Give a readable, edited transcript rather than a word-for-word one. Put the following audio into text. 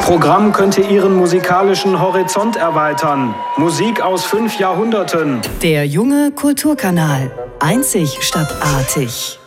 Programm könnte Ihren musikalischen Horizont erweitern. Musik aus 5 Jahrhunderten. Der junge Kulturkanal. Einzig statt artig.